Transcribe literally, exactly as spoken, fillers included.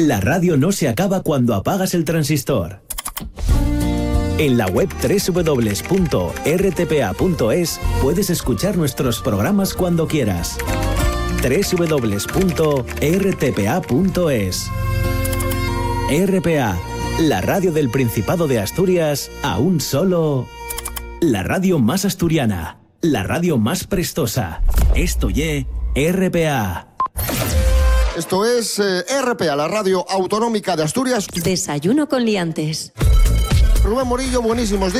La radio no se acaba cuando apagas el transistor. En la web doble u doble u doble u punto r t p a punto es puedes escuchar nuestros programas cuando quieras. doble u doble u doble u punto r t p a punto es. R P A, la radio del Principado de Asturias, a un solo... La radio más asturiana, la radio más prestosa. Esto ye R P A. Esto es eh, R P A, la radio autonómica de Asturias. Desayuno con liantes. Rubén Morillo, buenísimos días.